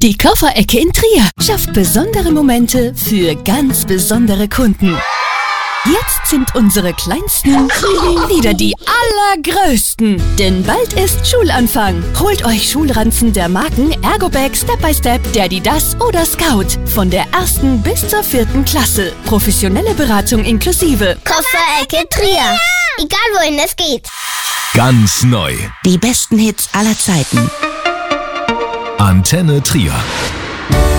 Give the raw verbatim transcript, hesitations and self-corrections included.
Die Kofferecke in Trier schafft besondere Momente für ganz besondere Kunden. Jetzt sind unsere Kleinsten wieder die allergrößten. Denn bald ist Schulanfang. Holt euch Schulranzen der Marken Ergobag, Step by Step, Adidas oder Scout. Von der ersten bis zur vierten Klasse. Professionelle Beratung inklusive. Kofferecke Trier. Egal wohin es geht. Ganz neu. Die besten Hits aller Zeiten. Antenne Trier.